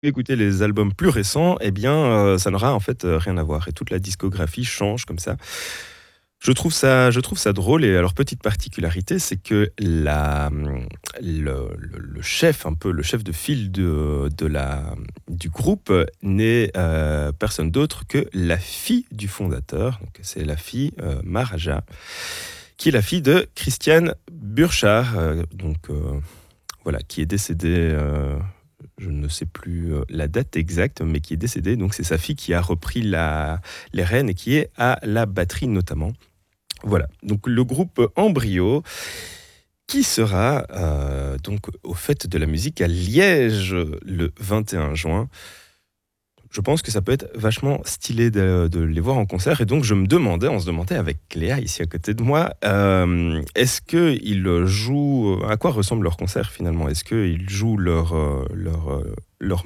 Écouter les albums plus récents, eh bien, ça n'aura en fait, rien à voir et toute la discographie change comme ça. Je trouve ça drôle et alors petite particularité, c'est que le chef un peu, le chef de file du groupe n'est, personne d'autre que la fille du fondateur. Donc c'est la fille, Maharaja, qui est la fille de Christian Burchard, voilà, qui est décédée, je ne sais plus la date exacte, mais qui est décédée. Donc c'est sa fille qui a repris les rênes et qui est à la batterie notamment. Voilà, donc le groupe Embryo qui sera donc au Fêtes de la musique à Liège le 21 juin. Je pense que ça peut être vachement stylé de les voir en concert. Et donc, on se demandait avec Léa ici à côté de moi, est-ce qu'ils jouent, à quoi ressemble leur concert finalement? Est-ce qu'ils jouent leurs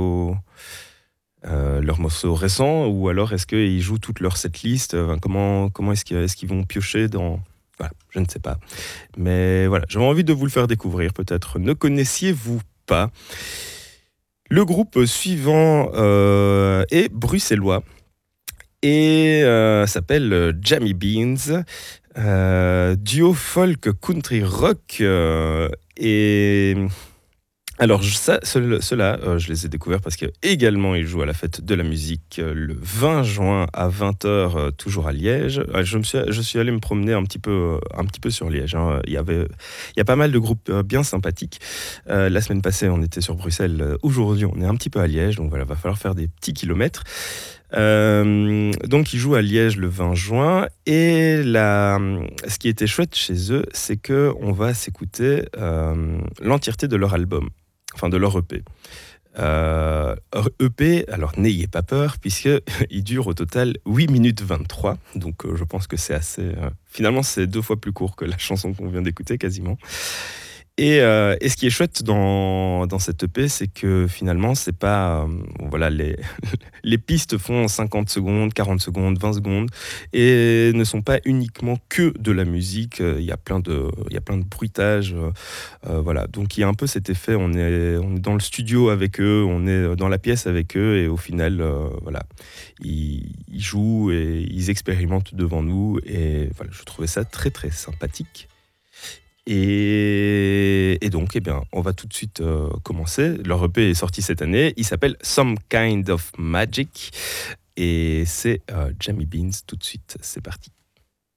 morceaux récents ou alors est-ce qu'ils jouent toute leur setlist? Comment est-ce qu'ils vont piocher dans... Voilà, je ne sais pas. Mais voilà, j'avais envie de vous le faire découvrir peut-être. Ne connaissiez-vous pas? Le groupe suivant est bruxellois et s'appelle Jammy Beans, duo folk country rock. Et alors ceux-là, je les ai découverts parce qu'également ils jouent à la fête de la musique le 20 juin à 20h, toujours à Liège. Je suis allé me promener un petit peu sur Liège, hein. Il y a pas mal de groupes bien sympathiques. La semaine passée, on était sur Bruxelles. Aujourd'hui, on est un petit peu à Liège. Donc voilà, va falloir faire des petits kilomètres. Donc ils jouent à Liège le 20 juin. Et ce qui était chouette chez eux, c'est qu'on va s'écouter l'entièreté de leur album. Enfin, de leur EP. EP, alors n'ayez pas peur, puisqu'il dure au total 8 minutes 23. Donc je pense que c'est assez... finalement, c'est 2 fois plus court que la chanson qu'on vient d'écouter, quasiment. Et ce qui est chouette dans cette EP, c'est que finalement, c'est pas... voilà, les pistes font 50 secondes, 40 secondes, 20 secondes, et ne sont pas uniquement que de la musique. Il y a plein de bruitages. Voilà, donc il y a un peu cet effet, on est dans le studio avec eux, on est dans la pièce avec eux, et au final, voilà, ils jouent et ils expérimentent devant nous, et voilà, je trouvais ça très très sympathique. Et donc, eh bien, on va tout de suite commencer. Leur EP est sorti cette année. Il s'appelle Some Kind of Magic. Et c'est Jammy Beans tout de suite. C'est parti.